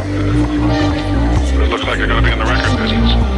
But it looks like you're going to be in the record business.